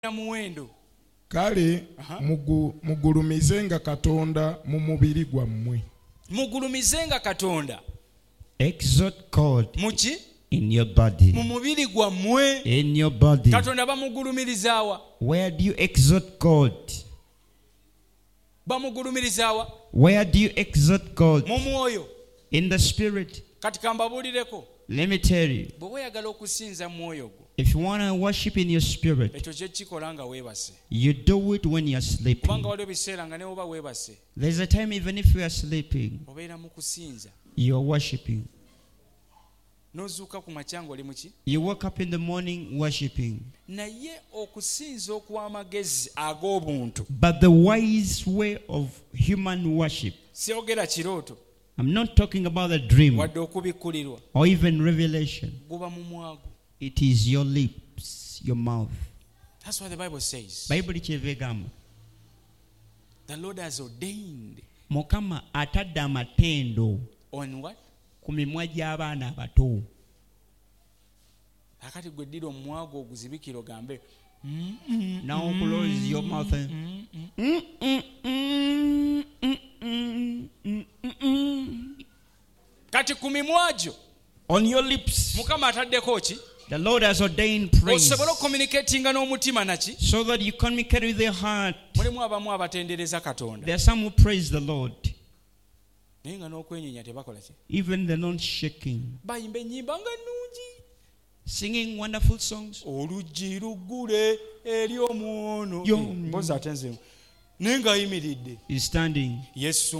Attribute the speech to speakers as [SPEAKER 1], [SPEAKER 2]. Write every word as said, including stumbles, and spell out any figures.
[SPEAKER 1] muwendo.
[SPEAKER 2] Kale mugu, mugulumizenga Katonda mu mubiri gwammwe.
[SPEAKER 1] Mugulumizenga Katonda.
[SPEAKER 3] Exalt God
[SPEAKER 1] Muki?
[SPEAKER 3] in your body.
[SPEAKER 1] Mu mubiri gwammwe.
[SPEAKER 3] In your body.
[SPEAKER 1] Katonda bamugulumirizawa.
[SPEAKER 3] Where do you exalt God?
[SPEAKER 1] Bamugulumirizawa.
[SPEAKER 3] Where do you exalt God?
[SPEAKER 1] Mu mwoyo.
[SPEAKER 3] In the spirit.
[SPEAKER 1] Kati kambabulireko.
[SPEAKER 3] Let me tell you.
[SPEAKER 1] Bwe weyagala okusinza mwoyo gwo.
[SPEAKER 3] If you want to worship in your spirit,
[SPEAKER 1] ekyo kye kikola nga weebase.
[SPEAKER 3] you do it when you're sleeping.
[SPEAKER 1] Kubanga waliwo ebiseera nga ne oba weebase.
[SPEAKER 3] There's a time even if you are sleeping,
[SPEAKER 1] obeera mu kusinza.
[SPEAKER 3] you're worshiping.
[SPEAKER 1] N'ozuuka ku makya ng'oli muki?
[SPEAKER 3] You wake up in the morning worshiping.
[SPEAKER 1] Naye okusinza okw'amagezi ag'obuntu.
[SPEAKER 3] But the wise way of human worship,
[SPEAKER 1] Siyogera kirooto.
[SPEAKER 3] I'm not talking about a dream
[SPEAKER 1] Wadde okubikkulirwa.
[SPEAKER 3] or even revelation.
[SPEAKER 1] Guba mu mwago.
[SPEAKER 3] It is your lips, your mouth.
[SPEAKER 1] That's what the Bible says.
[SPEAKER 3] Bible kyevegamba.
[SPEAKER 1] The Lord has ordained.
[SPEAKER 3] Mukama atadde amatendo
[SPEAKER 1] On what?
[SPEAKER 3] ku mimwa gy'abaana abato.
[SPEAKER 1] Akati gwe ddira omwago oguzibikira ogambe.
[SPEAKER 3] Now close your mouth.
[SPEAKER 1] Kati ku mimwa gyo.
[SPEAKER 3] On your lips.
[SPEAKER 1] Mukama ataddeko ki?
[SPEAKER 3] The Lord has ordained praise
[SPEAKER 1] Osobola okumulikatinga n'omutima naki?
[SPEAKER 3] so that you communicate with your heart.
[SPEAKER 1] Mulimu abamu abatendereza Katonda.
[SPEAKER 3] There are some who praise the Lord.
[SPEAKER 1] Naye nga n'okwenyinya tebakola ki?
[SPEAKER 3] Even they're not shaking.
[SPEAKER 1] Bayimba ennyimba nga nnungi.
[SPEAKER 3] Singing wonderful songs.
[SPEAKER 1] Oluggi luggule eri omwono.
[SPEAKER 3] Yo.
[SPEAKER 1] Mpozi ate nze. Naye ng'ayimiridde.
[SPEAKER 3] He's standing.
[SPEAKER 1] Yesu